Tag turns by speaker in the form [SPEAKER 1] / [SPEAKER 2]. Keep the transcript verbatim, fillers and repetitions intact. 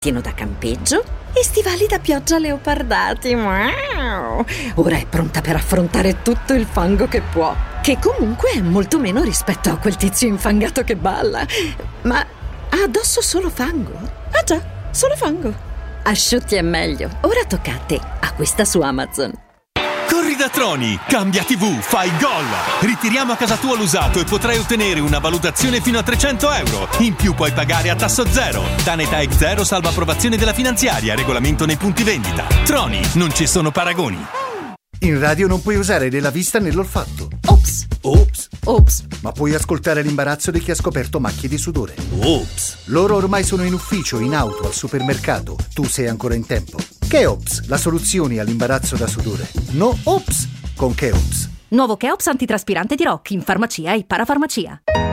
[SPEAKER 1] da campeggio e stivali da pioggia leopardati. Wow! Ora è pronta per affrontare tutto il fango che può, che comunque è molto meno rispetto a quel tizio infangato che balla. Ma ha addosso solo fango? Ah già, solo fango. Asciutti è meglio. Ora tocca a te. Acquista su Amazon.
[SPEAKER 2] Corri da Troni, cambia tivù, fai gol! Ritiriamo a casa tua l'usato e potrai ottenere una valutazione fino a trecento euro. In più puoi pagare a tasso zero. Danetaec zero salva approvazione della finanziaria, regolamento nei punti vendita. Troni, non ci sono paragoni.
[SPEAKER 3] In radio non puoi usare né la vista né l'olfatto.
[SPEAKER 1] Ops!
[SPEAKER 3] Ops!
[SPEAKER 1] Ops!
[SPEAKER 3] Ma puoi ascoltare l'imbarazzo di chi ha scoperto macchie di sudore.
[SPEAKER 2] Ops!
[SPEAKER 3] Loro ormai sono in ufficio, in auto, al supermercato. Tu sei ancora in tempo. Cheops, la soluzione all'imbarazzo da sudore. No Ops con Cheops.
[SPEAKER 4] Nuovo Cheops antitraspirante di Rock in farmacia e parafarmacia.